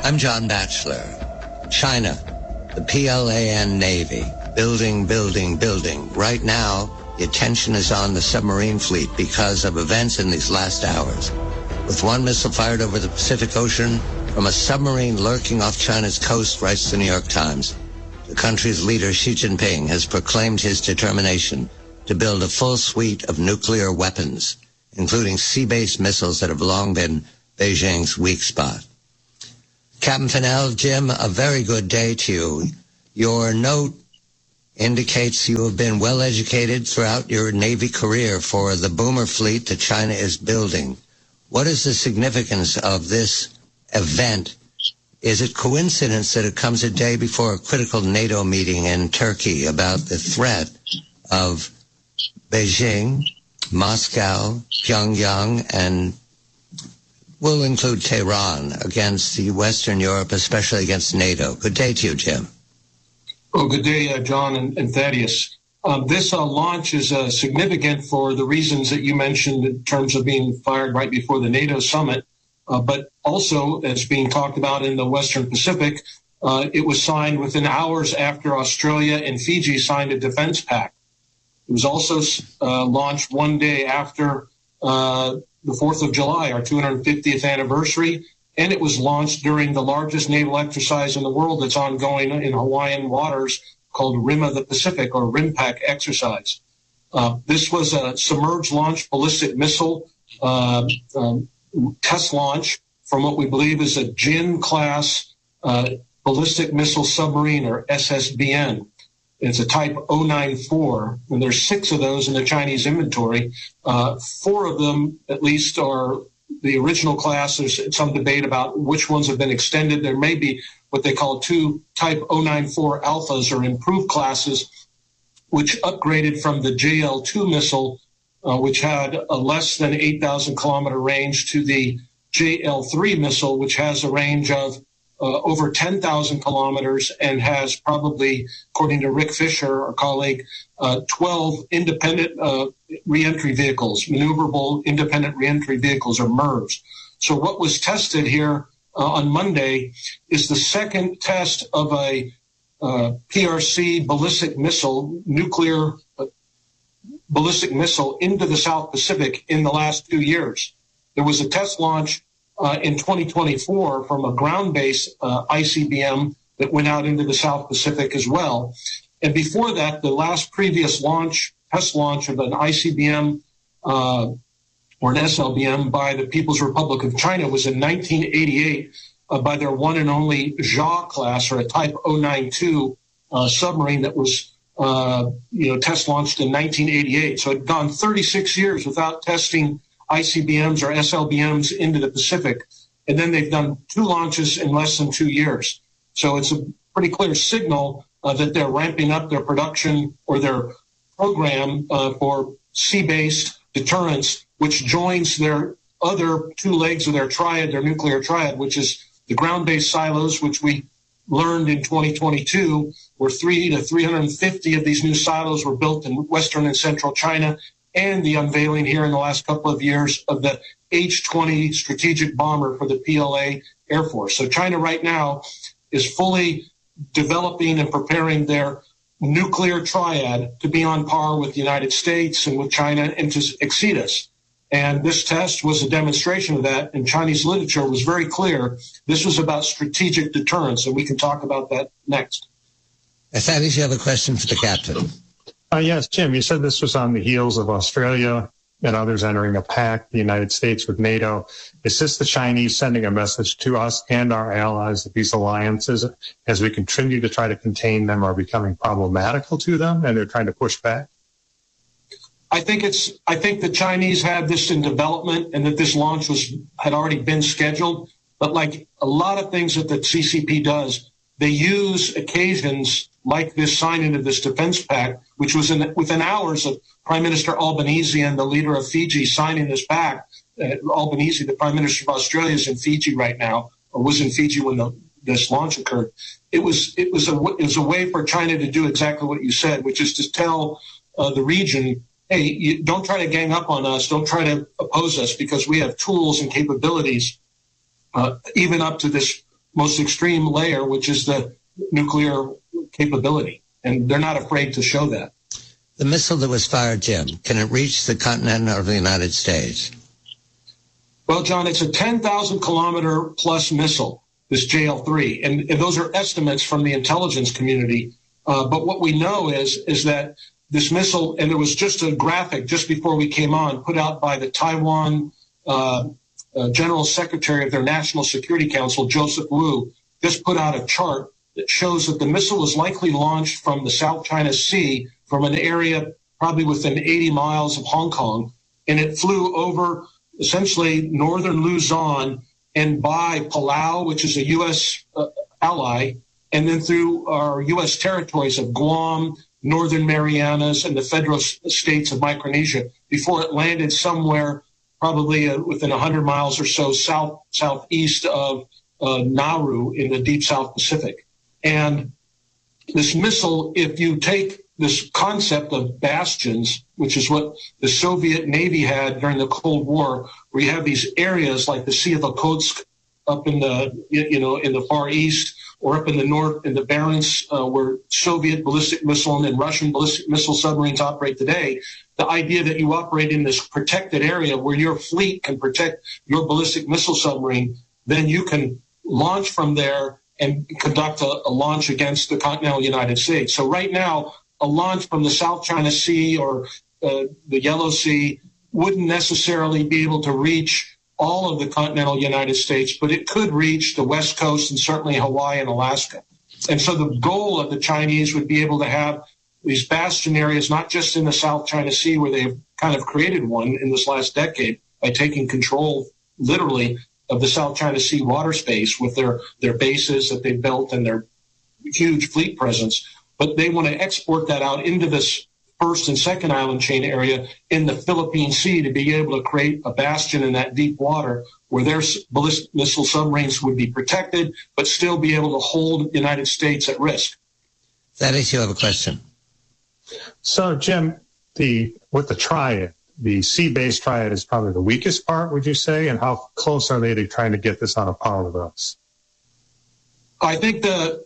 I'm John Batchelor. China, the PLAN Navy, building. Right now, the attention is on the submarine fleet because of events in these last hours. With one missile fired over the Pacific Ocean from a submarine lurking off China's coast, writes the New York Times. The country's leader, Xi Jinping, has proclaimed his determination to build a full suite of nuclear weapons, including sea-based missiles that have long been Beijing's weak spot. Captain Fennell, Jim, a very good day to you. Your note indicates you have been well educated throughout your Navy career for the boomer fleet that China is building. What is the significance of this event? Is it coincidence that it comes a day before a critical NATO meeting in Turkey about the threat of Beijing, Moscow, Pyongyang, and we'll include Tehran against the Western Europe, especially against NATO? Good day to you, Jim. Well, good day, John and Thaddeus. This launch is significant for the reasons that you mentioned in terms of being fired right before the NATO summit, but also, as being talked about in the Western Pacific, it was signed within hours after Australia and Fiji signed a defense pact. It was also launched one day after the 4th of July, our 250th anniversary, and it was launched during the largest naval exercise in the world that's ongoing in Hawaiian waters called Rim of the Pacific, or RIMPAC exercise. This was a submerged launch ballistic missile test launch from what we believe is a Jin-class ballistic missile submarine, or SSBN. It's a type 094, and there's 6 of those in the Chinese inventory. 4 of them, at least, are the original class. There's some debate about which ones have been extended. There may be what they call 2 type 094 alphas, or improved classes, which upgraded from the JL-2 missile, which had a less than 8,000 kilometer range, to the JL-3 missile, which has a range of over 10,000 kilometers and has probably, according to Rick Fisher, our colleague, 12 independent reentry vehicles, maneuverable independent reentry vehicles, or MIRVs. So what was tested here on Monday is the second test of a PRC ballistic missile, nuclear ballistic missile, into the South Pacific in the last 2 years. There was a test launch in 2024 from a ground-based ICBM that went out into the South Pacific as well. And before that, the last previous test launch of an ICBM or an SLBM by the People's Republic of China was in 1988 by their one and only Jia class, or a Type 092 submarine that was test launched in 1988. So it had gone 36 years without testing ICBMs or SLBMs into the Pacific. And then they've done 2 launches in less than 2 years. So it's a pretty clear signal that they're ramping up their production or their program for sea-based deterrence, which joins their other 2 legs of their triad, their nuclear triad, which is the ground-based silos, which we learned in 2022, where 300 to 350 of these new silos were built in Western and Central China, and the unveiling here in the last couple of years of the H-20 strategic bomber for the PLA Air Force. So China right now is fully developing and preparing their nuclear triad to be on par with the United States and with China, and to exceed us. And this test was a demonstration of that, and Chinese literature was very clear. This was about strategic deterrence, and we can talk about that next. Thaddeus, you have a question for the captain. Yes, Jim, you said this was on the heels of Australia and others entering a pact, the United States with NATO. Is this the Chinese sending a message to us and our allies that these alliances, as we continue to try to contain them, are becoming problematical to them, and they're trying to push back? I think the Chinese had this in development, and that this launch had already been scheduled. But like a lot of things that the CCP does, they use occasions like this signing of this defense pact, which was within hours of Prime Minister Albanese and the leader of Fiji signing this pact. Albanese, the Prime Minister of Australia, is in Fiji right now, or was in Fiji when this launch occurred. It was a way for China to do exactly what you said, which is to tell the region, hey, don't try to gang up on us, don't try to oppose us, because we have tools and capabilities, even up to this most extreme layer, which is the nuclear capability. And they're not afraid to show that. The missile that was fired, Jim, can it reach the continent of the United States? Well, John, it's a 10,000 kilometer plus missile, this JL-3. And those are estimates from the intelligence community. But what we know is that this missile, and there was just a graphic just before we came on, put out by the Taiwan General Secretary of their National Security Council, Joseph Wu, just put out a chart that shows that the missile was likely launched from the South China Sea from an area probably within 80 miles of Hong Kong, and it flew over essentially northern Luzon and by Palau, which is a U.S. ally, and then through our U.S. territories of Guam, Northern Marianas, and the federal states of Micronesia before it landed somewhere probably within 100 miles or so southeast of Nauru in the deep South Pacific. And this missile, if you take this concept of bastions, which is what the Soviet Navy had during the Cold War, where you have these areas like the Sea of Okhotsk up in the, in the Far East, or up in the north, in the Barents, where Soviet ballistic missile and Russian ballistic missile submarines operate today, the idea that you operate in this protected area where your fleet can protect your ballistic missile submarine, then you can launch from there and conduct a launch against the continental United States. So right now, a launch from the South China Sea or the Yellow Sea wouldn't necessarily be able to reach all of the continental United States, but it could reach the West Coast and certainly Hawaii and Alaska. And so the goal of the Chinese would be able to have these bastion areas, not just in the South China Sea, where they've kind of created one in this last decade by taking control, literally, of the South China Sea water space with their bases that they've built and their huge fleet presence. But they want to export that out into this first and second island chain area in the Philippine Sea to be able to create a bastion in that deep water where their ballistic missile submarines would be protected, but still be able to hold the United States at risk. Thaddeus, you have a question. So, Jim, with the Triad, the sea-based Triad is probably the weakest part, would you say? And how close are they to trying to get this on a par with us? I think the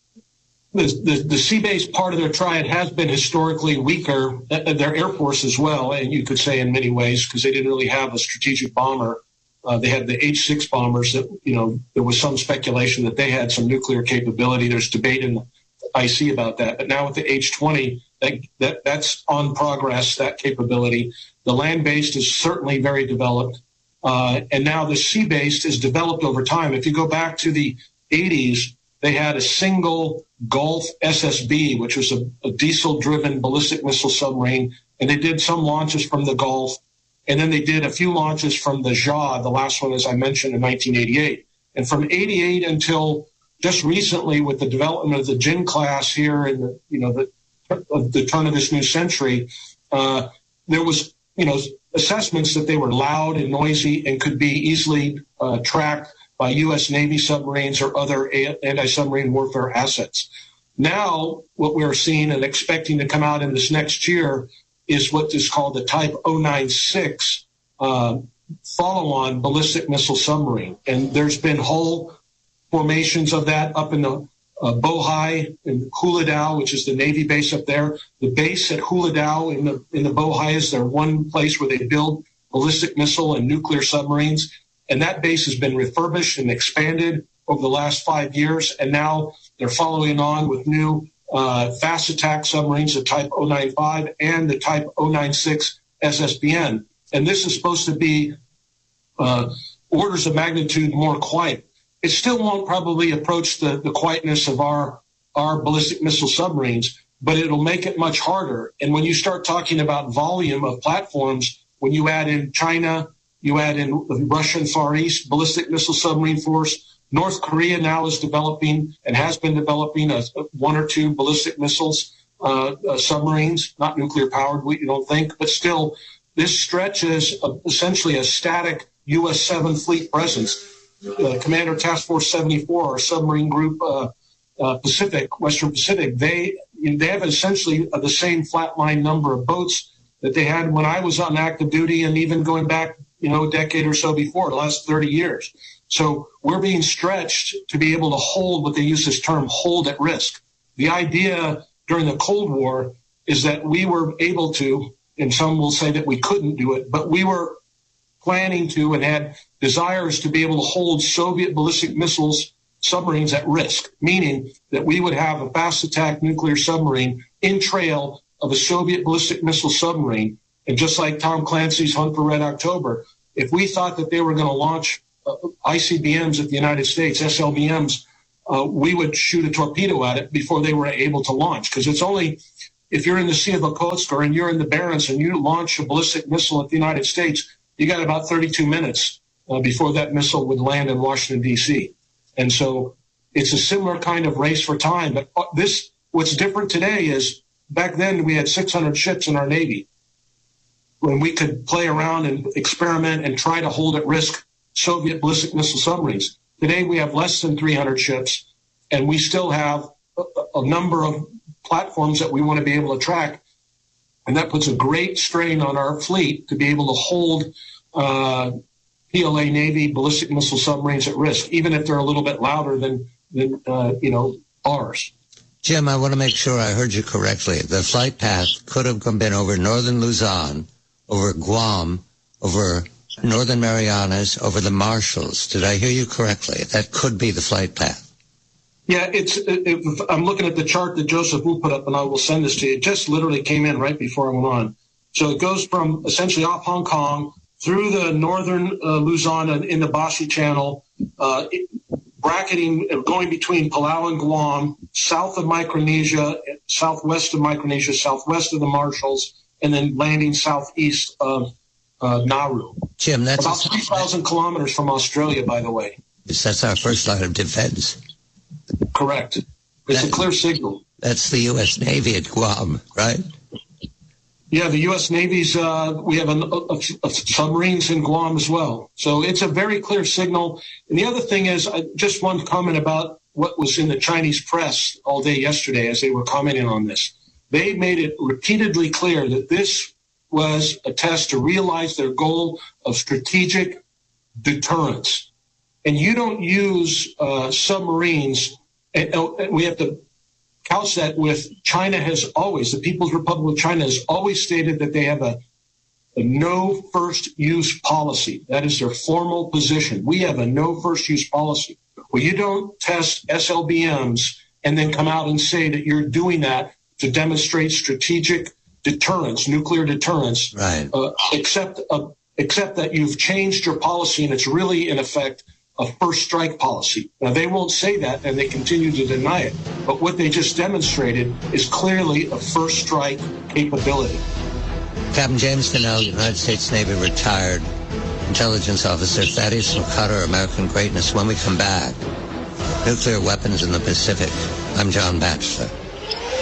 sea-based part of their Triad has been historically weaker, their Air Force as well, and you could say in many ways, because they didn't really have a strategic bomber. They had the H-6 bombers that, there was some speculation that they had some nuclear capability. There's debate in the IC about that. But now with the H-20, that's on progress, that capability. The land-based is certainly very developed. And now the sea-based is developed over time. If you go back to the 80s, they had a single Gulf SSB, which was a diesel-driven ballistic missile submarine, and they did some launches from the Gulf, and then they did a few launches from the Jade, the last one, as I mentioned, in 1988. And from 88 until just recently, with the development of the Jin class here in the turn of this new century, there was, assessments that they were loud and noisy and could be easily tracked by U.S. Navy submarines or other anti-submarine warfare assets. Now, what we're seeing and expecting to come out in this next year is what is called the Type 096 follow-on ballistic missile submarine. And there's been whole formations of that up in the Bohai in Huludao, which is the Navy base up there. The base at Huludao in the Bohai is their one place where they build ballistic missile and nuclear submarines. And that base has been refurbished and expanded over the last 5 years. And now they're following on with new fast attack submarines, the Type 095 and the Type 096 SSBN. And this is supposed to be orders of magnitude more quiet. It still won't probably approach the quietness of our ballistic missile submarines, but it'll make it much harder. And when you start talking about volume of platforms, when you add in China, you add in the Russian Far East ballistic missile submarine force. North Korea now is developing and has been developing one or two ballistic missiles, submarines, not nuclear powered, you don't think, but still this stretches essentially a static U.S. 7 fleet presence. Commander Task Force 74, our submarine group, Pacific, Western Pacific, they have essentially the same flatline number of boats that they had when I was on active duty and even going back, a decade or so before, the last 30 years. So we're being stretched to be able to hold what they use this term, hold at risk. The idea during the Cold War is that we were able to, and some will say that we couldn't do it, but we were planning to and had desires to be able to hold Soviet ballistic missiles submarines at risk, meaning that we would have a fast attack nuclear submarine in trail of a Soviet ballistic missile submarine. And just like Tom Clancy's Hunt for Red October, if we thought that they were going to launch ICBMs at the United States, SLBMs, we would shoot a torpedo at it before they were able to launch. Because it's only if you're in the Sea of Okhotsk or and you're in the Barents and you launch a ballistic missile at the United States, you got about 32 minutes before that missile would land in Washington, D.C. And so it's a similar kind of race for time. But what's different today is back then we had 600 ships in our Navy when we could play around and experiment and try to hold at risk Soviet ballistic missile submarines. Today we have less than 300 ships, and we still have a number of platforms that we want to be able to track, and that puts a great strain on our fleet to be able to hold PLA Navy ballistic missile submarines at risk, even if they're a little bit louder than ours. Jim, I want to make sure I heard you correctly. The flight path could have been over northern Luzon, over Guam, over Northern Marianas, over the Marshalls. Did I hear you correctly? That could be the flight path. Yeah, I'm looking at the chart that Joseph Wu put up, and I will send this to you. It just literally came in right before I went on. So it goes from essentially off Hong Kong through the northern Luzon and in the Bashi Channel, bracketing, going between Palau and Guam, south of Micronesia, southwest of Micronesia, southwest of the Marshalls, and then landing southeast of Nauru. Jim, that's about 3,000 kilometers from Australia, by the way. That's our first line of defense. Correct. It's a clear signal. That's the U.S. Navy at Guam, right? Yeah, the U.S. Navy's, we have submarines in Guam as well. So it's a very clear signal. And the other thing is, just one comment about what was in the Chinese press all day yesterday as they were commenting on this. They made it repeatedly clear that this was a test to realize their goal of strategic deterrence. And you don't use submarines, and we have to couch that with China has always, the People's Republic of China has always stated that they have a no first use policy. That is their formal position. We have a no first use policy where you don't test SLBMs and then come out and say that you're doing that to demonstrate strategic deterrence, nuclear deterrence, right. Except that you've changed your policy and it's really, in effect, a first strike policy. Now, they won't say that and they continue to deny it. But what they just demonstrated is clearly a first strike capability. Captain James Finnell, United States Navy retired intelligence officer, Thaddeus McCutter, American Greatness. When we come back, nuclear weapons in the Pacific. I'm John Batchelor.